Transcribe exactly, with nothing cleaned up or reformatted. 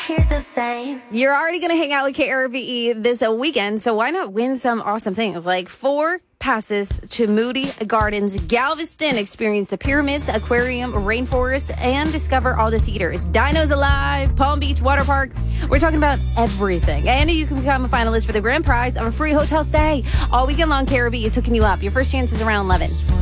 Hear the same. You're already going to hang out with K R V E this uh, weekend, so why not win some awesome things like four passes to Moody Gardens Galveston. Experience the pyramids, aquarium, rainforest, and discover all the theaters. Dinos Alive, Palm Beach Water Park. We're talking about everything. And you can become a finalist for the grand prize of a free hotel stay. All weekend long, K R V E is hooking you up. Your first chance is around eleven.